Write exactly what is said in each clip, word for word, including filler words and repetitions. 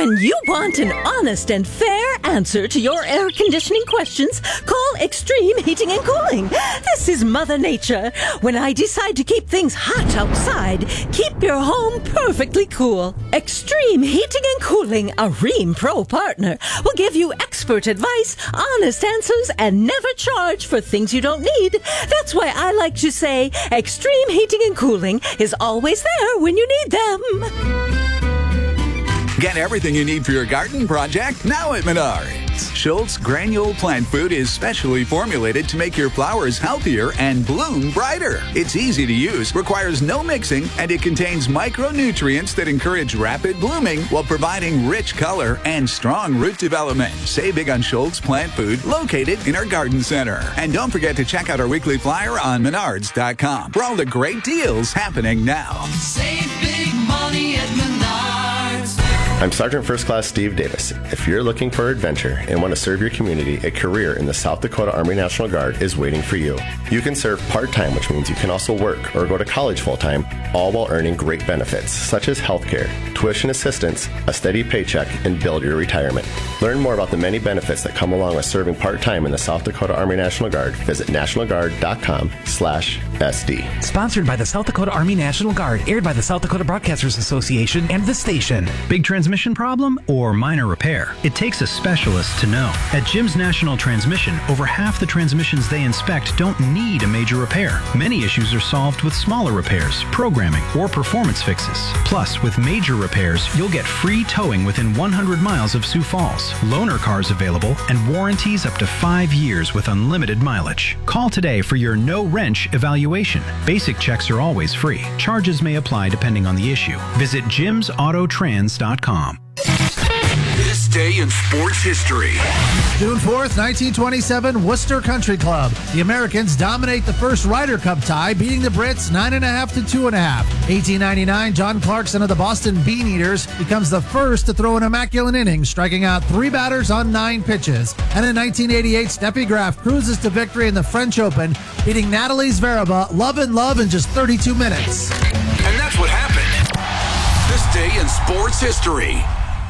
When you want an honest and fair answer to your air conditioning questions, call Extreme Heating and Cooling. This is Mother Nature. When I decide to keep things hot outside, keep your home perfectly cool. Extreme Heating and Cooling, a Rheem Pro partner, will give you expert advice, honest answers, and never charge for things you don't need. That's why I like to say Extreme Heating and Cooling is always there when you need them. Get everything you need for your garden project now at Menards. Schultz Granule Plant Food is specially formulated to make your flowers healthier and bloom brighter. It's easy to use, requires no mixing, and it contains micronutrients that encourage rapid blooming while providing rich color and strong root development. Save big on Schultz Plant Food, located in our garden center. And don't forget to check out our weekly flyer on menards dot com for all the great deals happening now. Save big money at Menards. I'm Sergeant First Class Steve Davis. If you're looking for adventure and want to serve your community, a career in the South Dakota Army National Guard is waiting for you. You can serve part-time, which means you can also work or go to college full-time, all while earning great benefits, such as health care, tuition assistance, a steady paycheck, and build your retirement. Learn more about the many benefits that come along with serving part-time in the South Dakota Army National Guard. Visit national guard dot com slash S D. Sponsored by the South Dakota Army National Guard, aired by the South Dakota Broadcasters Association and the station. Big transmission problem or minor repair? It takes a specialist to know. At Jim's National Transmission, over half the transmissions they inspect don't need a major repair. Many issues are solved with smaller repairs, programming, or performance fixes. Plus, with major repairs, you'll get free towing within one hundred miles of Sioux Falls, loaner cars available, and warranties up to five years with unlimited mileage. Call today for your no-wrench evaluation. Basic checks are always free. Charges may apply depending on the issue. Visit jims auto trans dot com. This day in sports history. June fourth, nineteen twenty-seven, Worcester Country Club. The Americans dominate the first Ryder Cup tie, beating the Brits nine and a half to two and a half. eighteen ninety-nine, John Clarkson of the Boston Bean Eaters becomes the first to throw an immaculate inning, striking out three batters on nine pitches. And in nineteen eighty-eight, Steffi Graf cruises to victory in the French Open, beating Natalie Zvereva love and love in just thirty-two minutes. And that's what happened. This day in sports history.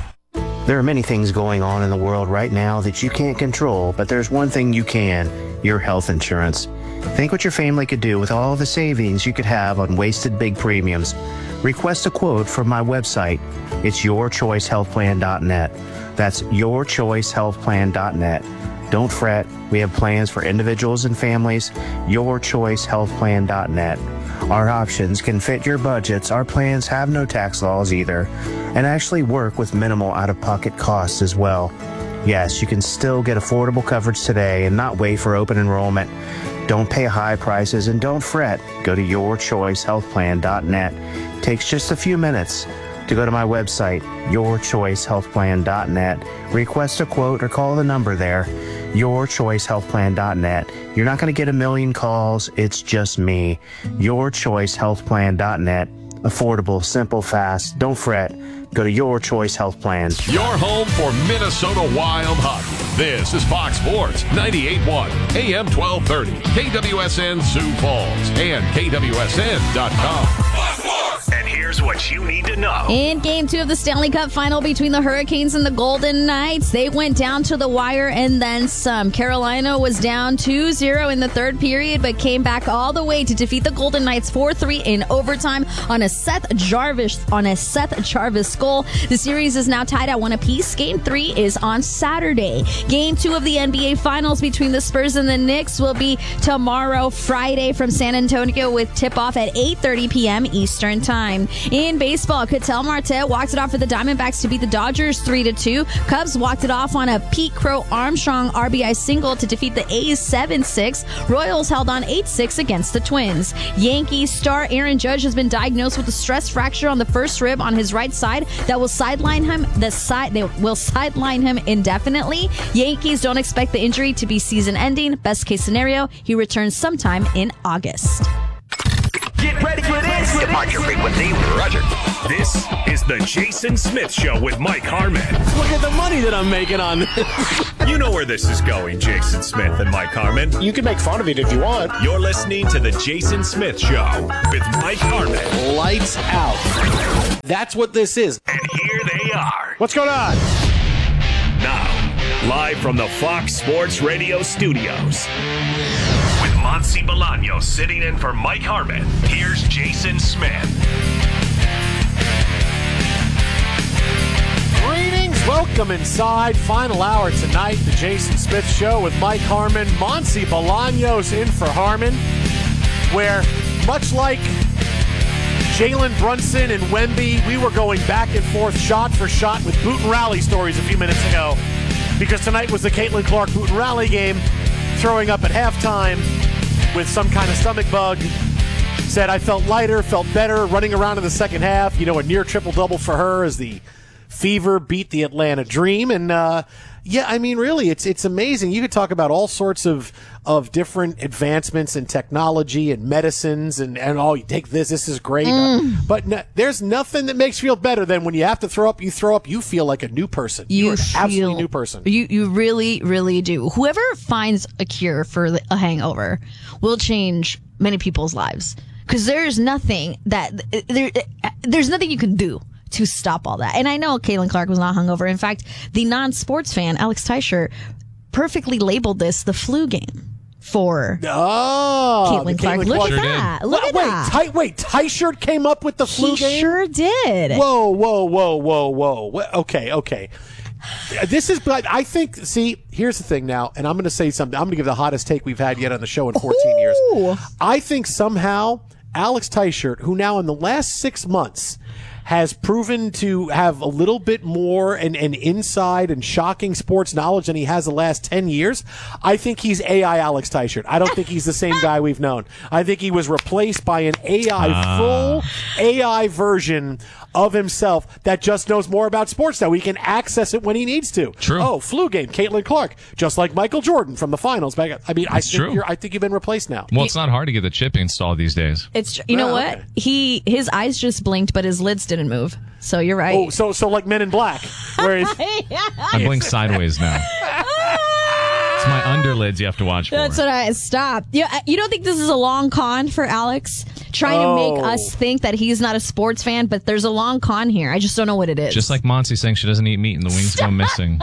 There are many things going on in the world right now that you can't control, but there's one thing you can, your health insurance. Think what your family could do with all the savings you could have on wasted big premiums. Request a quote from my website. It's your choice health plan dot net. That's your choice health plan dot net. Don't fret. We have plans for individuals and families. your choice health plan dot net. Our options can fit your budgets. Our plans have no tax laws either, and actually work with minimal out-of-pocket costs as well. Yes, you can still get affordable coverage today and not wait for open enrollment. Don't pay high prices and don't fret. Go to your choice health plan dot net. It takes just a few minutes to go to my website, your choice health plan dot net. Request a quote or call the number there, your choice health plan dot net. You're not going to get a million calls. It's just me. your choice health plan dot net. Affordable, simple, fast. Don't fret. Go to Your Choice Health Plan. Your home for Minnesota Wild hockey. This is Fox Sports ninety-eight point one, A M twelve thirty, K W S N Sioux Falls, and K W S N dot com. Fox Sports. And here's what you need to know. In Game two of the Stanley Cup Final between the Hurricanes and the Golden Knights, they went down to the wire and then some. Carolina was down two zero in the third period, but came back all the way to defeat the Golden Knights four three in overtime on a Seth Jarvis on a Seth Jarvis goal. The series is now tied at one apiece. Game three is on Saturday. Game two of the N B A Finals between the Spurs and the Knicks will be tomorrow, Friday, from San Antonio, with tip-off at eight thirty p.m. Eastern Time. In baseball, Ketel Marte walked it off for the Diamondbacks to beat the Dodgers three to two. Cubs walked it off on a Pete Crow Armstrong R B I single to defeat the A's seven six. Royals held on eight six against the Twins. Yankees star Aaron Judge has been diagnosed with a stress fracture on the first rib on his right side that will sideline him. The side they will sideline him indefinitely. Yankees don't expect the injury to be season-ending. Best case scenario, he returns sometime in August. Get ready for this. Depart your frequency. Roger. This is the Jason Smith Show with Mike Harmon. Look at the money that I'm making on this. You know where this is going, Jason Smith and Mike Harmon. You can make fun of it if you want. You're listening to the Jason Smith Show with Mike Harmon. Lights out. That's what this is. And here they are, What's going on? Now, live from the Fox Sports Radio studios, with Monsi Bolaños sitting in for Mike Harmon, here's Jason Smith. Greetings. Welcome inside. Final hour tonight, the Jason Smith Show with Mike Harmon. Monsi Bolaños in for Harmon, where, much like Jalen Brunson and Wemby, we were going back and forth shot for shot with boot and rally stories a few minutes ago, because tonight was the Caitlin Clark boot and rally game, throwing up at halftime with some kind of stomach bug. Said, I felt lighter, felt better, running around in the second half. You know, a near triple-double for her as the Fever beat the Atlanta Dream. And, uh, yeah, I mean, really, it's it's amazing. You could talk about all sorts of of different advancements in technology and medicines and, and oh, you take this, this is great. Mm. Uh, but no, there's nothing that makes you feel better than when you have to throw up, you throw up, you feel like a new person. You You're an feel, absolutely new person. You, you really, really do. Whoever finds a cure for a hangover will change many people's lives. Because there's nothing that, there, there's nothing you can do to stop all that. And I know Caitlin Clark was not hungover. In fact, the non-sports fan, Alex Teicher, perfectly labeled this the flu game for oh, Caitlin Clark. Caitlin Look Clark. at Sure that. did. Look wait, at that. Wait, wait, Teicher came up with the flu he game? sure did. Whoa, whoa, whoa, whoa, whoa. Wh- Okay, okay. This is, but I think, see, here's the thing now, and I'm going to say something. I'm going to give the hottest take we've had yet on the show in fourteen years. I think somehow Alex Teicher, who now in the last six months has proven to have a little bit more and, and inside and shocking sports knowledge than he has the last ten years. I think he's A I Alex Teicher. I don't think he's the same guy we've known. I think he was replaced by an A I, Ah. full A I version of himself that just knows more about sports now. He can access it when he needs to. True. Oh, flu game, Caitlin Clark, just like Michael Jordan from the finals. Back, I mean, I It's think, true. you're, I think you've been replaced now. Well, it's not hard to get the chip installed these days. It's tr- you know Oh, what? okay. He his eyes just blinked, but his lids didn't move. So you're right. Oh, so so like Men in Black, where it's, I blink sideways now. It's my underlids you have to watch for. That's what I stop. You, you don't think this is a long con for Alex? Trying to make Oh. us think that he's not a sports fan, but there's a long con here. I just don't know what it is. Just like Monty saying she doesn't eat meat and the wings go missing.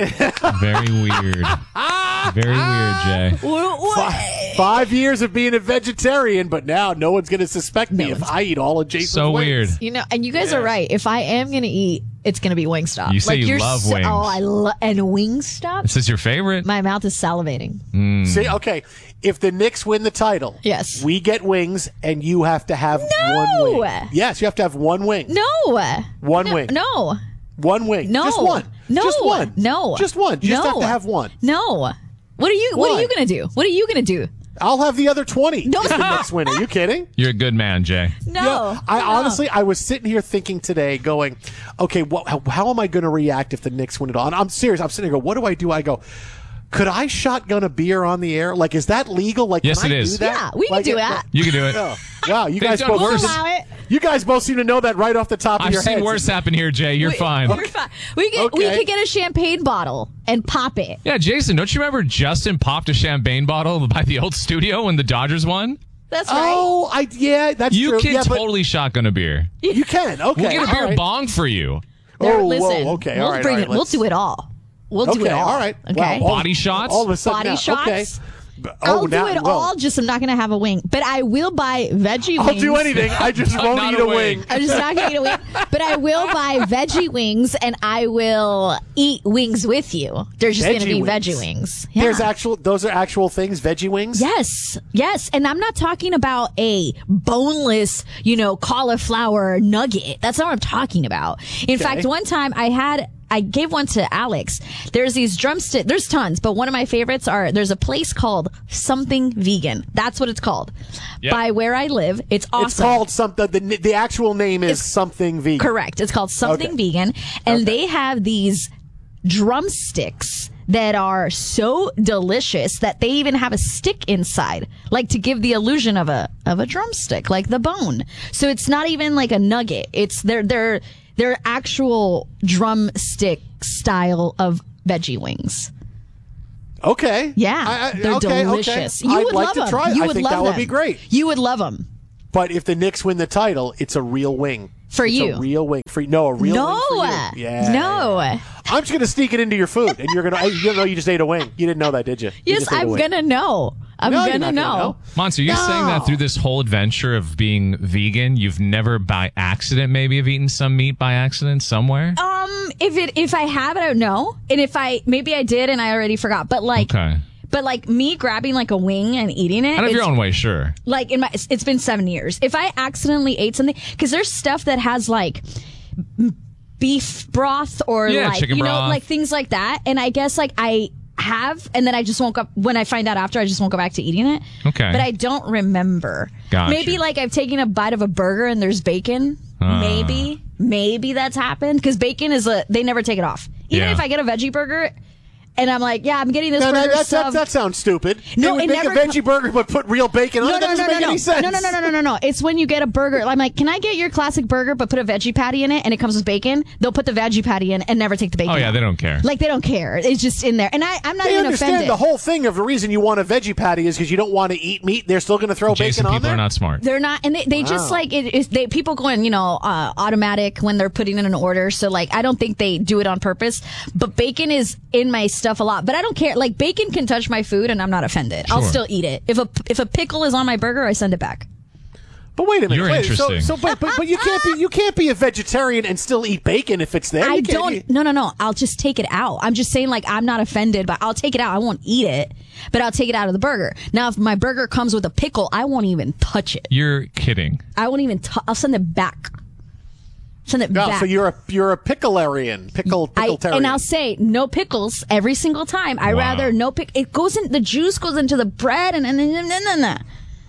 Very weird. Very weird, Jay. Five, five years of being a vegetarian, but now no one's going to suspect me if I eat all of Jason's So wings. weird. You know, and you guys Yeah. are right. If I am going to eat, it's going to be Wingstop. You say like, you you're love so, wings. Oh, I love and Wingstop. This is your favorite? My mouth is salivating. Mm. See, okay, if the Knicks win the title, yes, we get wings, and you have to have one wing. Yes, you have to have one wing. No, one no, wing. No, one wing. no, just one. No, just one. No, just one. You just no. have to have one. No. What are you? What Why? are you going to do? What are you going to do? I'll have the other twenty. No. If the Knicks win. Are you kidding? You're a good man, Jay. No, Yeah, I no. honestly, I was sitting here thinking today, going, okay, what, how, how am I going to react if the Knicks win it all? And I'm serious. I'm sitting there, go, what do I do? I go, could I shotgun a beer on the air? Like, is that legal? Like, Yes, can it I is. do that? Yeah, we can Like, do it- that. You can do it. Oh, wow, you They've guys done both worse. seem- Allow it. You guys both seem to know that right off the top of I've your seen heads. worse happen here, Jay. You're We- fine. We're fine. We get we Okay. could get a champagne bottle and pop it. Yeah, Jason, don't you remember Justin popped a champagne bottle by the old studio when the Dodgers won? That's right. Oh, I yeah, that's You true. can yeah, but totally shotgun a beer. you can. Okay, We'll get a all beer right. bong for you. There, Oh, listen, whoa, okay, we'll all right, bring all it. right, We'll let's- do it all. We'll do Okay, it all. all right. Okay. Wow, all- Body shots? All of a sudden, Body now, shots? Okay. Oh, I'll now- do it well, all. Just I'm not gonna have a wing, but I will buy veggie wings. I'll do anything. I just won't Not eat a a wing. wing. I'm just not gonna eat a wing, but I will buy veggie wings, and I will eat wings with you. There's just gonna Veggie be wings. veggie wings. Yeah. There's actual. Those are actual things. Veggie wings. Yes, yes, and I'm not talking about a boneless, you know, cauliflower nugget. That's not what I'm talking about. In Okay. fact, one time I had. I gave one to Alex. There's these drumstick. There's tons, but one of my favorites are. There's a place called Something Vegan. That's what it's called. Yep. By where I live, it's awesome. It's called something. The, the actual name is It's- something vegan. Correct. It's called Something Okay. Vegan, and they have these drumsticks that are so delicious that they even have a stick inside, like to give the illusion of a of a drumstick, like the bone. So it's not even like a nugget. It's their their their actual drumstick style of veggie wings. Okay. Yeah, I- I- they're okay, delicious. okay. You I'd would like love to them. try it. You I would think love that would them. be great. You would love them. But if the Knicks win the title, it's a real wing. For it's you. a real wing for you. No, a real No. wing for you. Yeah. No. I'm just gonna sneak it into your food, and you're gonna. You know, you just ate a wing. You didn't know that, did you? you Yes, just ate a I'm wing. gonna know. I'm No, you're gonna not know. gonna know. Monster, are you No. saying that through this whole adventure of being vegan, you've never by accident maybe have eaten some meat by accident somewhere? Um, if it if I have it, I don't know. And if I maybe I did and I already forgot. But like, Okay. but like me grabbing like a wing and eating it. Out of your it's- own way, sure. Like in my, it's- it's been seven years. If I accidentally ate something, because there's stuff that has like m- beef broth or Yeah, like chicken you know broth. like things like that, and I guess like I have, and then I just won't go. When I find out after, I just won't go back to eating it. Okay. But I don't remember. Gotcha. Maybe like I've taken a bite of a burger and there's bacon. Ah. Maybe, maybe that's happened because bacon is a they never take it off. Even Yeah. if I get a veggie burger. And I'm like, yeah, I'm getting this No, no, burger that, that, sub. that sounds stupid. No, they would it make never a veggie burger but put real bacon on No, it. no, That no, doesn't no, make no. any sense. No, no, no, no, no, no, no. It's when you get a burger. I'm like, can I get your classic burger but put a veggie patty in it and it comes with bacon? They'll put the veggie patty in and never take the bacon Oh, yeah, out. they don't care. Like, they don't care. It's just in there. And I, I'm not They even understand offended. the whole thing of the reason you want a veggie patty is because you don't want to eat meat. They're still going to throw Jason, bacon on people there. are not smart. They're not, and they, they just Wow. like it is. They people going, you know, uh, automatic when they're putting in an order. So like, I don't think they do it on purpose. But bacon is in my stuff a lot. But I don't care. Like bacon can touch my food, and I'm not offended. I'll Sure. still eat it. If a if a pickle is on my burger, I send it back. But wait a minute. You're wait, interesting. So, so but, but but you can't be you can't be a vegetarian and still eat bacon if it's there. I You can't- don't. you- No, no, no. I'll just take it out. I'm just saying, like, I'm not offended, but I'll take it out. I won't eat it, but I'll take it out of the burger. Now, if my burger comes with a pickle, I won't even touch it. You're kidding. I won't even. T- I'll send it back. Send it No, back. so you're a you're a picklerian, pickle I, pickletarian. and I'll say no pickles every single time. I Wow. rather no pick. It goes in the juice goes into the bread and and and and, and, and.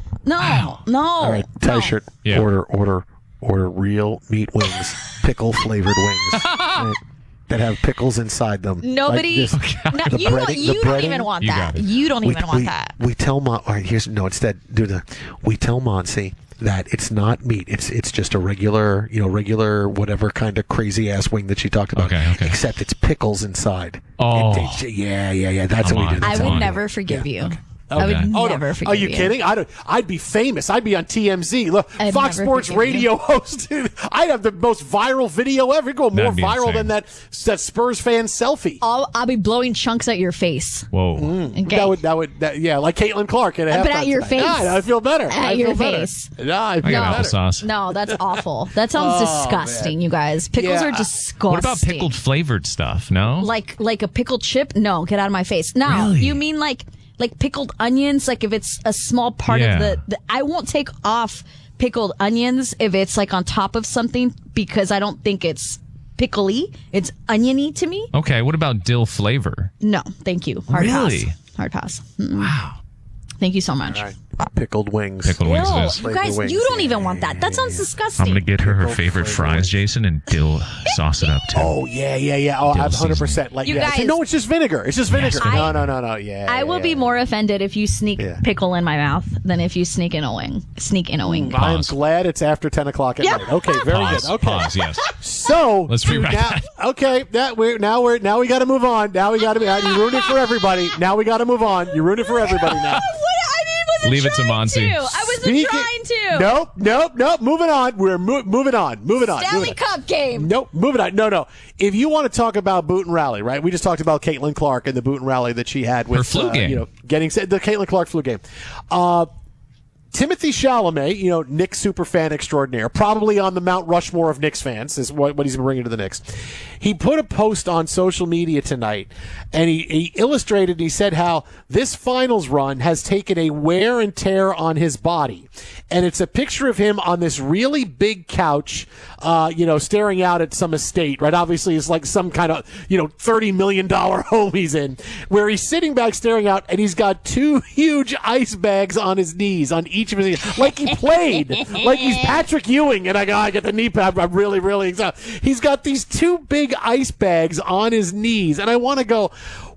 No, no. All right, tie no. shirt. Yeah. Order, order, order real meat wings, pickle flavored wings right, that have pickles inside them. Nobody. Like this. No, The you don't, breading- you the don't breading- even want You that. got it. You don't we, even want we, that. We tell Mon. All right, here's no. Instead, do the. We tell Monsi that it's not meat. It's it's just a regular, you know, regular whatever kind of crazy ass wing that she talked about. Okay, okay. Except it's pickles inside. Oh. It- it's- yeah, yeah, yeah. That's Come what we on. do. I That's would how we do never it. forgive Yeah, you. okay. I would Okay. Oh, never no. forgive Are you you. kidding? I'd, I'd be famous. I'd be on T M Z. Look, I'd Fox never Sports forgive radio you. host. I'd have the most viral video ever. Go more That'd be viral insane. than that, that Spurs fan selfie. I'll, I'll be blowing chunks at your face. Whoa. Okay. That would, that would, that, yeah, like Caitlin Clark at But halftime at your tonight. face. Yeah, I feel better. At I feel your better. face. Yeah, I I feel got better. applesauce. No, that's awful. That sounds Oh, disgusting, man. you guys. Pickles Yeah, are I- disgusting. What about pickled flavored stuff? No? Like like a pickled chip? No, get out of my face. No, Really? you mean like like pickled onions? Like if it's a small part Yeah. of the, the. I won't take off pickled onions if it's like on top of something because I don't think it's pickly. It's oniony to me. Okay, what about dill flavor? No, thank you. Hard Really? pass. Hard pass. Mm-mm. Wow. Thank you so much. All right. Pickled wings. Pickled wings Ew, it is. you Flavored guys, wings. you don't even want that. That sounds disgusting. I'm going to get her her Pickled favorite flavored fries, wings. Jason, and dill sauce it up too. Oh, yeah, yeah, yeah. Oh, Dill one hundred percent. Like, You yeah. guys- no, it's just vinegar. It's just vinegar. I- no, no, no, no. Yeah. I will yeah. be more offended if you sneak Yeah. pickle in my mouth than if you sneak in a wing. Sneak in a wing. I'm Pause. glad it's after ten o'clock at Yeah. night. Okay, very Pause. good. Okay. Pause, yes. So Let's rewrite now, that. okay, that we're now we're now we got to move on. Now we got to be. You ruined it for everybody. Now we got to move on. You ruined it for everybody now. Leave it to Monty. I wasn't Speaking- trying to. Nope, nope, nope. Moving on. We're mo- moving on. Moving on. Stanley moving on. Cup game. Nope, moving on. No, no. If you want to talk about Boot and Rally, right? We just talked about Caitlin Clark and the Boot and Rally that she had with Her flu uh, game. You know, getting the Caitlin Clark flu game. Uh, Timothy Chalamet, you know, Knicks superfan extraordinaire, probably on the Mount Rushmore of Knicks fans, is what, what he's been bringing to the Knicks. He put a post on social media tonight, and he, he illustrated, and he said how this finals run has taken a wear and tear on his body. And it's a picture of him on this really big couch, uh, you know, staring out at some estate, right? Obviously, it's like some kind of, you know, thirty million dollars home he's in, where he's sitting back staring out, and he's got two huge ice bags on his knees, on each of his knees, like he played, like he's Patrick Ewing, and I go, I get the knee pad, I'm really, really excited. He's got these two big ice bags on his knees, and I want to go,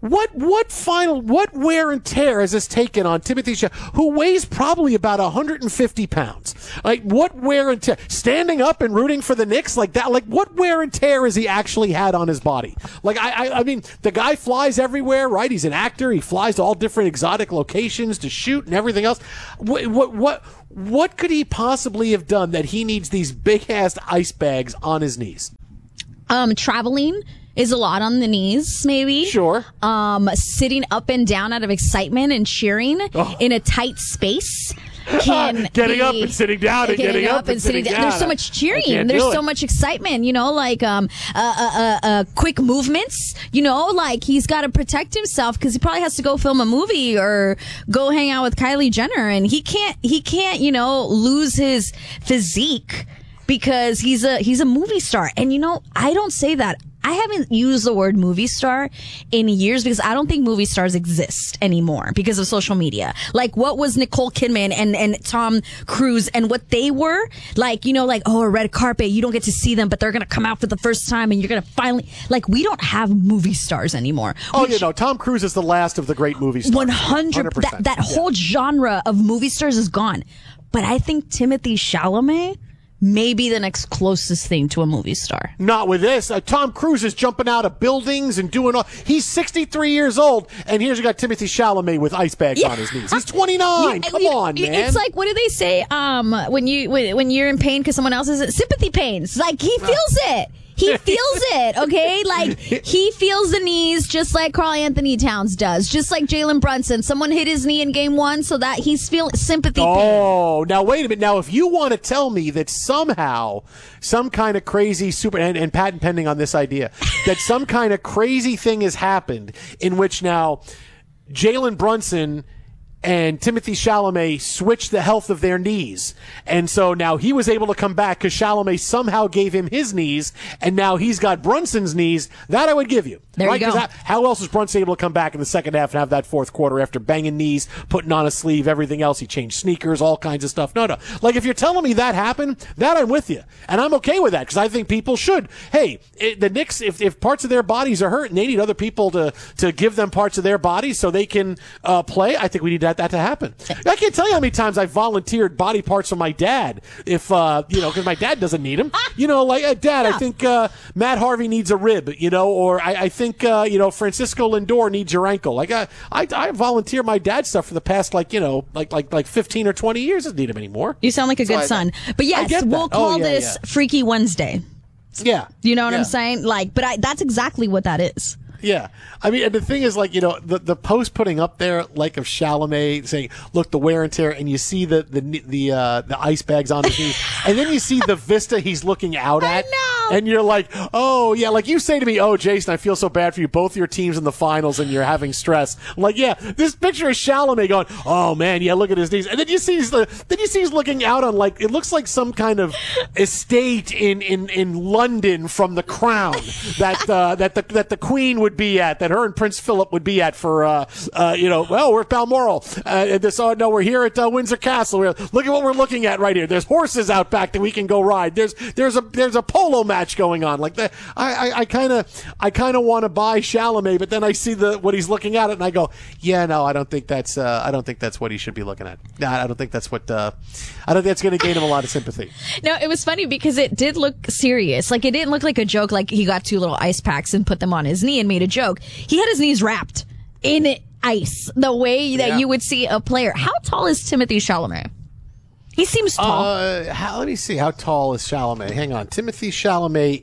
What what final what wear and tear has this taken on Timothy Chalamet, who weighs probably about one hundred fifty pounds? Like, what wear and tear? Standing up and rooting for the Knicks like that? Like, what wear and tear has he actually had on his body? Like, I I, I mean, the guy flies everywhere, right? He's an actor. He flies to all different exotic locations to shoot and everything else. What what what, what could he possibly have done that he needs these big ass ice bags on his knees? Um, traveling is a lot on the knees, maybe. Sure. Um, sitting up and down out of excitement and cheering oh. in a tight space. Can getting be, up and sitting down and getting, getting up, up and, and sitting, sitting down. down. There's so much cheering. There's so much excitement, you know, like um, uh, uh, uh, uh, quick movements, you know, like he's got to protect himself because he probably has to go film a movie or go hang out with Kylie Jenner. And he can't, he can't, you know, lose his physique because he's a, he's a movie star. And, you know, I don't say that. I haven't used the word movie star in years because I don't think movie stars exist anymore because of social media. Like, what was Nicole Kidman and, and Tom Cruise and what they were? Like, you know, like, oh, a red carpet, you don't get to see them, but they're going to come out for the first time and you're going to finally... Like, we don't have movie stars anymore. Oh, which, you know, Tom Cruise is the last of the great movie stars. one hundred percent. That, that yeah. whole genre of movie stars is gone. But I think Timothée Chalamet... maybe the next closest thing to a movie star. Not with this. Uh, Tom Cruise is jumping out of buildings and doing all. He's sixty-three years old, and here's you got Timothée Chalamet with ice bags yeah. on his knees. He's twenty-nine. Yeah, Come you, on, man. It's like, what do they say? Um, when you when, when you're in pain because someone else is sympathy pains. Like, he feels it. He feels it, okay? Like, he feels the knees just like Karl Anthony Towns does. Just like Jalen Brunson. Someone hit his knee in game one so that he's feeling sympathy pain. Oh, now wait a minute. Now, if you want to tell me that somehow some kind of crazy super, and, and patent pending on this idea, that some kind of crazy thing has happened in which now Jalen Brunson and Timothée Chalamet switched the health of their knees. And so now he was able to come back because Chalamet somehow gave him his knees, and now he's got Brunson's knees. That I would give you. There right? you go. That, how else was Brunson able to come back in the second half and have that fourth quarter after banging knees, putting on a sleeve, everything else? He changed sneakers, all kinds of stuff. No, no. Like, if you're telling me that happened, that I'm with you. And I'm okay with that because I think people should. Hey, it, the Knicks, if, if parts of their bodies are hurt and they need other people to, to give them parts of their bodies so they can uh, play, I think we need that, that to happen. I can't tell you how many times I volunteered body parts for my dad if, uh, you know, because my dad doesn't need them. You know, like, uh, Dad, I think uh, Matt Harvey needs a rib, you know, or I, I think, uh, you know, Francisco Lindor needs your ankle. Like, I, I, I volunteer my dad's stuff for the past, like, you know, like like like fifteen or twenty years. Doesn't need him anymore. You sound like a good so son. I, but yes, we'll call oh, yeah, this yeah. Freaky Wednesday. Yeah. You know what yeah. I'm saying? Like, but I, that's exactly what that is. Yeah. I mean, and the thing is, like, you know, the, the post putting up there, like, of Chalamet saying, look, the wear and tear, and you see the the the, uh, the ice bags on his knees, and then you see the vista he's looking out at. I know. And you're like, oh, yeah, like you say to me, oh, Jason, I feel so bad for you. Both your teams in the finals, and you're having stress. I'm like, yeah, this picture of Chalamet going, oh, man, yeah, look at his knees. And then you see he's, the, then you see he's looking out on, like, it looks like some kind of estate in, in, in London from The Crown that, uh, that, the, that the Queen would be at, that her and Prince Philip would be at for, uh, uh, you know, well, we're at Balmoral. Uh, this, oh, no, we're here at uh, Windsor Castle. We're, look at what we're looking at right here. There's horses out back that we can go ride. There's there's a there's a polo match going on. Like that, I I kind of I kind of want to buy Chalamet, but then I see the what he's looking at it, and I go, yeah, no, I don't think that's uh, I don't think that's what he should be looking at. No, I don't think that's what uh, I don't think that's going to gain him a lot of sympathy. No, it was funny because it did look serious. Like, it didn't look like a joke. Like, he got two little ice packs and put them on his knee and made a joke. He had his knees wrapped in ice, the way that yeah. you would see a player. How tall is Timothée Chalamet? He seems tall. Uh, how, let me see. How tall is Chalamet? Hang on. Timothée Chalamet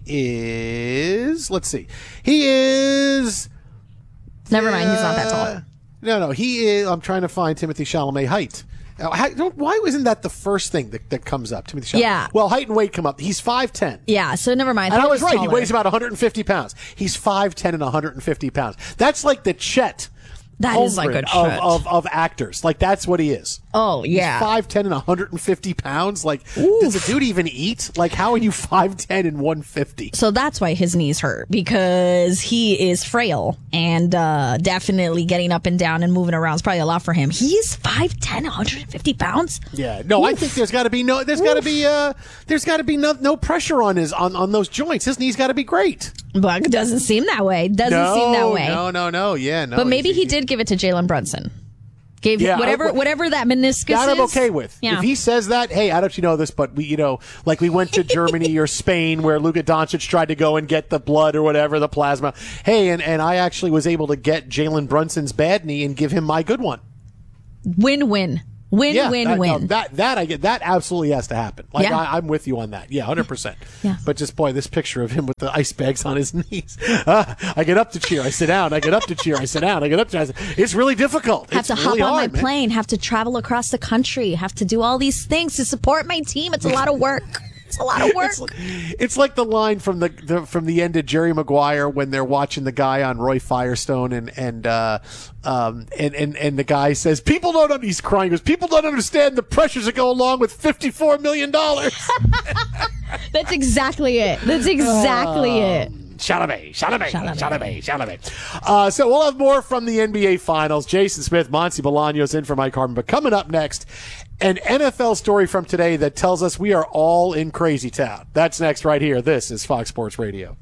is, let's see. He is. Never mind. He's not that tall. No, no. He is. I'm trying to find Timothée Chalamet height. How, don't, why wasn't that the first thing that, that comes up? Timothée Chalamet. Yeah. Well, height and weight come up. He's five ten. Yeah, so never mind. And I was right. Taller. He weighs about one hundred fifty pounds. He's five ten and one hundred fifty pounds. That's like the Chet. That is like a of, of, of actors. Like, that's what he is. Oh, yeah. He's five ten and one hundred fifty pounds. Like, Oof. Does a dude even eat? Like, how are you five ten and one fifty? So that's why his knees hurt, because he is frail, and uh, definitely getting up and down and moving around is probably a lot for him. He's five ten, one hundred fifty pounds? Yeah. No, Oof. I think there's got to be no, there's got to be, uh, there's got to be no, no pressure on his, on, on those joints. His knees got to be great. But it doesn't seem that way. Doesn't no, seem that way. No, no, no. Yeah, no. But maybe he did give it to Jalen Brunson. Gave Yeah, whatever I- whatever that meniscus That I'm is. okay with. Yeah. If he says that, hey, I don't know if you know this, but we, you know, like we went to Germany or Spain where Luka Doncic tried to go and get the blood or whatever, the plasma. Hey, and, and I actually was able to get Jalen Brunson's bad knee and give him my good one. Win-win. Win, yeah, win, that, win. no, that that I get. That absolutely has to happen. Like Yeah. I, I'm with you on that. Yeah, hundred percent. Yeah. But just boy, this picture of him with the ice bags on his knees. Uh, I get up to cheer. I sit down. I get up to cheer. I sit down. I get up to. I sit, it's really difficult. Have it's to really hop on hard, my man. plane, have to travel across the country, have to do all these things to support my team. It's a lot of work. It's a lot of work. It's like, it's like the line from the, the from the end of Jerry Maguire when they're watching the guy on Roy Firestone and and uh, um and, and and the guy says people don't under, he's crying. He goes, people don't understand the pressures that go along with fifty-four million dollars. That's exactly it. That's exactly it. Chalamet, Chalamet, Chalamet, Chalamet. Uh, so we'll have more from the N B A Finals. Jason Smith, Monty Bolaños in for Mike Harmon. But coming up next, an N F L story from today that tells us we are all in crazy town. That's next right here. This is Fox Sports Radio.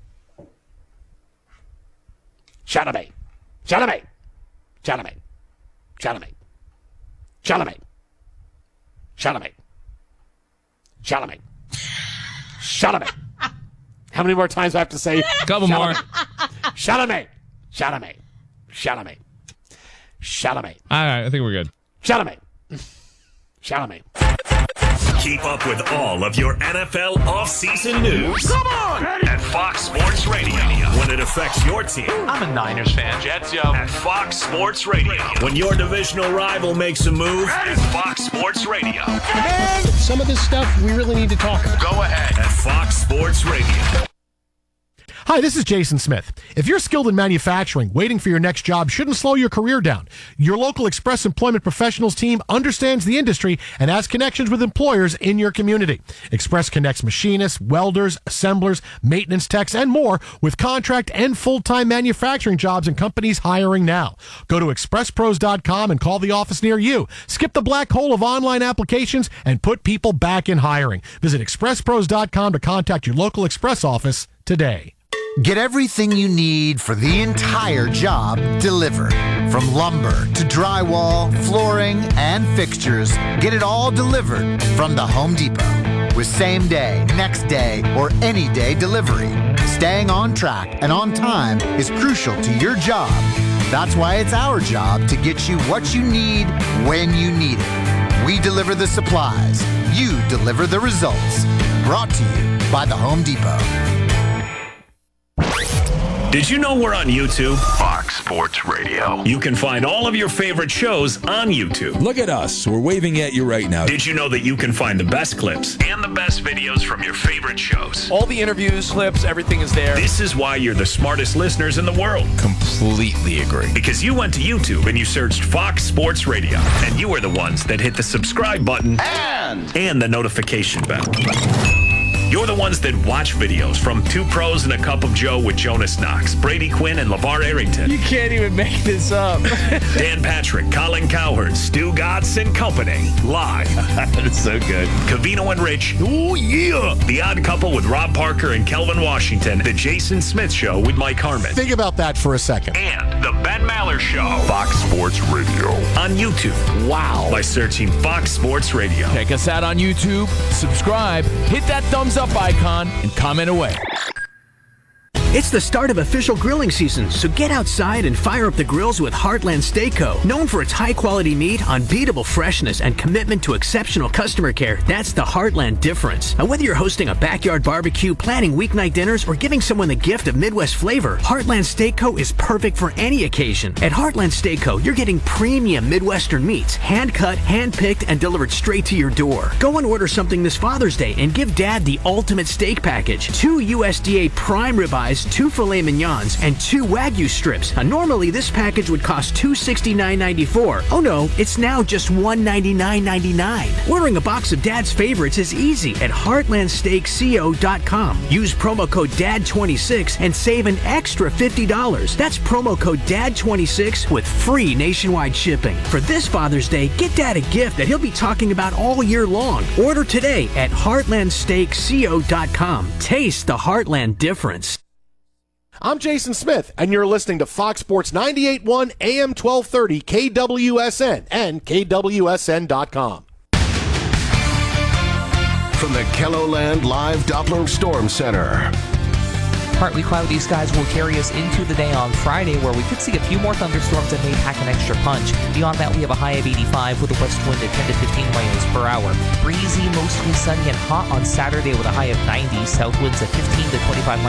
Chalamet, Chalamet, Chalamet, Chalamet, Chalamet, Chalamet, Chalamet, Chalamet. How many more times do I have to say? Couple more. Chalamet. Chalamet. Chalamet. Chalamet. All right, I think we're good. Chalamet. Chalamet. Keep up with all of your N F L offseason news. Come on! At Fox Sports Radio. When it affects your team. I'm a Niners fan. Jets, yo. At Fox Sports Radio. When your divisional rival makes a move. At Fox Sports Radio. Man, some of this stuff we really need to talk about. Go ahead. At Fox Sports Radio. Hi, this is Jason Smith. If you're skilled in manufacturing, waiting for your next job shouldn't slow your career down. Your local Express Employment Professionals team understands the industry and has connections with employers in your community. Express connects machinists, welders, assemblers, maintenance techs, and more with contract and full-time manufacturing jobs and companies hiring now. Go to express pros dot com and call the office near you. Skip the black hole of online applications and put people back in hiring. Visit express pros dot com to contact your local Express office today. Get everything you need for the entire job delivered. From lumber to drywall, flooring, and fixtures, get it all delivered from the Home Depot. With same day, next day, or any day delivery. Staying on track and on time is crucial to your job. That's why it's our job to get you what you need when you need it. We deliver the supplies. You deliver the results. Brought to you by the Home Depot. Did you know we're on YouTube? Fox Sports Radio. You can find all of your favorite shows on YouTube. Look at us. We're waving at you right now. Did you know that you can find the best clips and the best videos from your favorite shows? All the interviews, clips, everything is there. This is why you're the smartest listeners in the world. Completely agree. Because you went to YouTube and you searched Fox Sports Radio, and you were the ones that hit the subscribe button and, and the notification bell. You're the ones that watch videos from Two Pros and a Cup of Joe with Jonas Knox, Brady Quinn, and LeVar Arrington. You can't even make this up. Dan Patrick, Colin Cowherd, Stu Gatz and Company. Live. That is so good. Cavino and Rich. Oh, yeah. The Odd Couple with Rob Parker and Kelvin Washington. The Jason Smith Show with Mike Harmon. Think about that for a second. And The Ben Maller Show. Fox Sports Radio. On YouTube. Wow. By searching Fox Sports Radio. Check us out on YouTube. Subscribe. Hit that thumbs up icon and comment away. It's the start of official grilling season, so get outside and fire up the grills with Heartland Steak Co. Known for its high-quality meat, unbeatable freshness, and commitment to exceptional customer care, that's the Heartland difference. Now, whether you're hosting a backyard barbecue, planning weeknight dinners, or giving someone the gift of Midwest flavor, Heartland Steak Co. is perfect for any occasion. At Heartland Steak Co., you're getting premium Midwestern meats, hand-cut, hand-picked, and delivered straight to your door. Go and order something this Father's Day and give Dad the ultimate steak package. Two U S D A prime ribeyes, two filet mignons, and two Wagyu strips. Now, normally this package would cost two hundred sixty-nine ninety-four. Oh no, it's now just one hundred ninety-nine ninety-nine. Ordering a box of Dad's favorites is easy at heartland steak co dot com. Use promo code D A D twenty-six and save an extra fifty dollars. That's promo code D A D twenty-six with free nationwide shipping. For this Father's Day, get Dad a gift that he'll be talking about all year long. Order today at heartland steak co dot com. Taste the Heartland difference. I'm Jason Smith, and you're listening to Fox Sports ninety-eight point one A M twelve thirty K W S N and K W S N dot com. From the KELOLAND Live Doppler Storm Center. Partly cloudy skies will carry us into the day on Friday, where we could see a few more thunderstorms that may pack an extra punch. Beyond that, we have a high of eighty-five with a west wind at ten to fifteen miles per hour. Breezy, mostly sunny and hot on Saturday with a high of ninety. South winds at fifteen to twenty-five miles